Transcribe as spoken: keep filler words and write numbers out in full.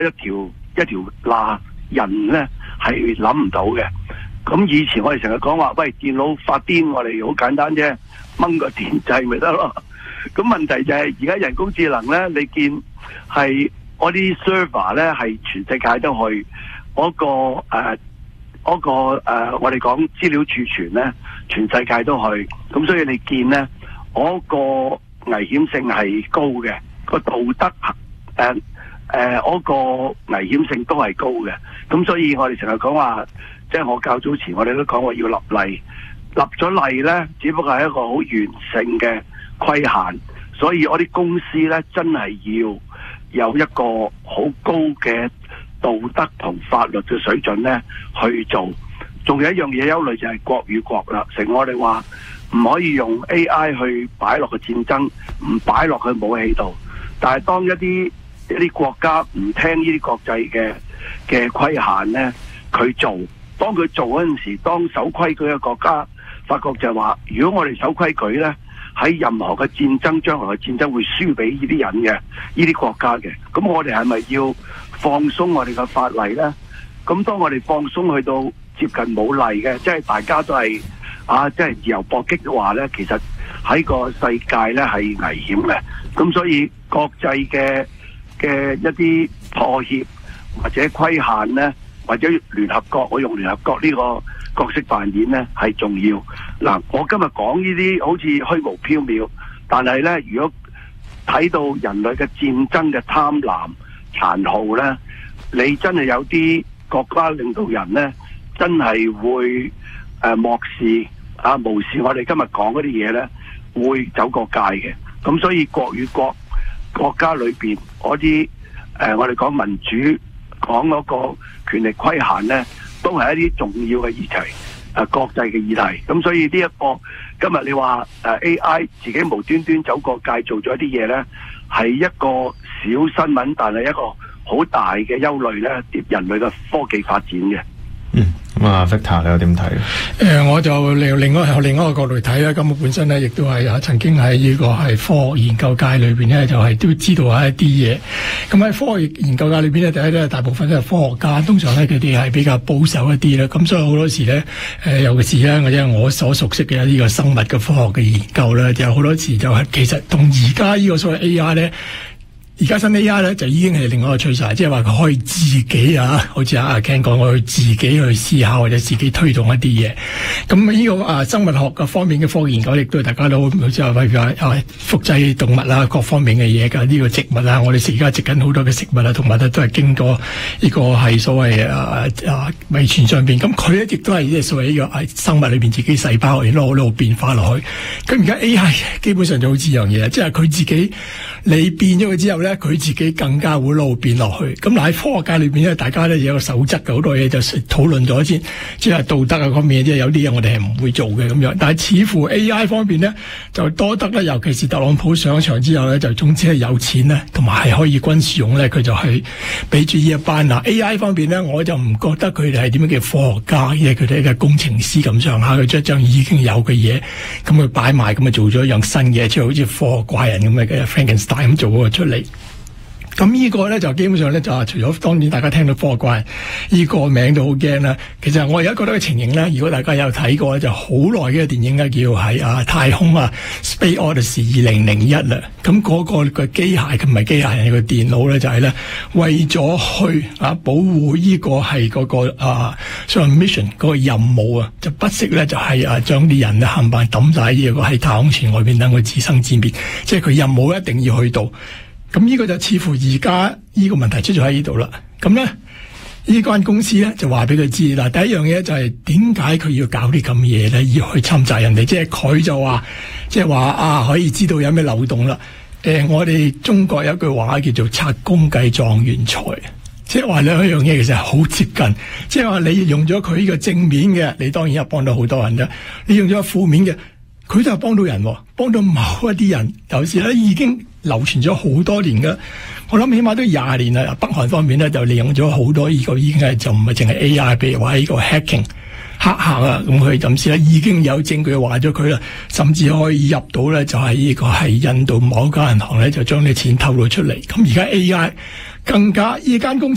一條一條罅，人咧係諗唔到嘅。咁以前我哋成日講話，喂，電腦發癲，我哋好簡單啫，掹個電掣咪得咯。咁問題就係而家人工智能咧，你見係我啲 server 咧係全世界都去，嗰、嗰個誒嗰、呃嗰個誒、呃、我哋講資料儲存咧，全世界都去。咁所以你見咧，嗰、嗰個危險性係高嘅，個道德誒誒嗰個危險性都係高嘅。咁所以我哋成日講話。即係我較早前我哋都講過要立例，立咗例呢，只不過係一個好完善嘅規限，所以我啲公司呢，真係要有一個好高嘅道德同法律嘅水準呢去做。仲有一樣嘢憂慮就係國與國啦，成我哋話唔可以用 A I 去擺落個戰爭，唔擺落去武器度。但係當一啲一啲國家唔聽呢啲國際嘅嘅規限呢，佢做。當佢做嗰陣時，當守規矩嘅國家發覺就係話，如果我哋守規矩呢，喺任何嘅戰爭，將來嘅戰爭會輸俾呢啲人嘅，呢啲國家嘅。咁我哋係咪要放鬆我哋嘅法例呢？咁當我哋放鬆去到接近冇例嘅，即係大家都係啊，即係自由搏擊嘅話呢，其實喺個世界呢係危險嘅。咁所以國際嘅嘅一啲妥協或者規限呢，或者聯合國，我用聯合國呢個角色扮演呢係重要。嗱，我今日講呢啲好似虛無縹緲，但係呢，如果睇到人類嘅戰爭嘅貪婪殘酷呢，你真係有啲國家領導人呢，真係會誒、呃、漠視啊無視我哋今日講嗰啲嘢呢，會走過界嘅。咁所以國與國國家裏邊嗰啲誒我哋講民主，講嗰個權力規限呢，都係一啲重要嘅議題，誒、呃、國際嘅議題。咁所以呢、這、一個今日你話誒、呃、A I 自己無端端走過界做咗一啲嘢呢，係一個小新聞，但係一個好大嘅憂慮呢，人類嘅科技發展嘅。 嗯，咁啊 Victor 你又點睇？誒、 呃，我就另另外由另一個角度睇啦。咁我本身咧，亦都係啊，曾經喺呢個係科學研究界裏邊咧，就係、是、都知道一啲嘢。咁喺科學研究界裏邊咧，第一咧，大部分都係科學家，通常咧佢哋係比較保守一啲啦。咁所以好多時咧，誒、呃，尤其是咧，或者我所熟悉嘅呢個生物嘅科學嘅研究咧，就好多時就係、是、其實同而家呢個所謂 A I 咧。而家新 A I 咧就已經係另外一個趨勢，即係話佢可以自己啊，好似阿 Ken 講，我去自己去思考或者自己推動一啲嘢。咁呢個啊生物學嘅方面嘅科技研究，亦都係大家都好似話譬如話啊複製動物啊各方面嘅嘢㗎。呢個植物啊，我哋食而家食緊好多嘅食物啊，同埋咧都係經過呢個係所謂啊啊遺傳上邊。咁佢咧亦都係即係所謂呢個生物裏邊自己細胞嚟攞攞變化落去。咁而家 A I 基本上就好似樣嘢，即係佢自己你變咗佢之後咧。佢自己更加會路變落去，咁嗱喺科學界裏邊咧，大家咧有個守則嘅，好多嘢就討論咗先，即係道德啊方面，即係有啲嘢我哋係唔會做嘅咁樣。但係似乎 A I 方面咧就多得咧，尤其是特朗普上場之後咧，就總之係有錢咧，同埋係可以軍事用咧，佢就係俾住呢一班嗱 A I 方面咧，我就唔覺得佢哋係點樣嘅科學家，因為佢哋係工程師咁上下，佢將將已經有嘅嘢咁佢擺埋，咁啊做咗一樣新嘅，即係好似科學怪人咁嘅 Frankenstein 咁做咗個出嚟。咁呢個咧就基本上咧就係除咗當然大家聽到科學怪人呢個名都好驚啦。其實我而家覺得嘅情形咧，如果大家有睇過咧，就好耐嘅電影咧，叫係啊太空啊 Space Odyssey 二零零一啦。咁嗰個嘅機械佢唔係機械人，個電腦咧就係咧為咗去啊保護呢個係嗰個啊所謂 mission 嗰個任務啊，就不惜咧就係啊將啲人啊冚唪唥抌晒呢個喺太空船外邊等佢自生自滅，即係佢任務一定要去到。咁呢個就似乎而家呢個問題出咗喺呢度啦。咁咧呢間公司咧就話俾佢知嗱，第一樣嘢就係點解佢要搞啲咁嘢咧，要去侵襲人哋？即係佢就話，即係話啊，可以知道有咩漏洞啦。誒、呃，我哋中國有一句話叫做拆公計狀元才，即係話兩樣嘢其實係好接近。即係話你用咗佢呢個正面嘅，你當然係幫到好多人啦。你用咗負面嘅，佢都係幫到人，幫到某一啲人。有時咧已經流傳咗好多年嘅，我諗起碼都廿年啦。北韓方面咧就利用咗好多呢個已經係就唔係淨係 A I， 譬如話呢個 hacking 黑客啊，咁佢甚至咧已經有證據話咗佢啦，甚至可以入到咧就係呢個係印度某間銀行咧就將啲錢透露出嚟。咁而家 A I 更加呢間公司。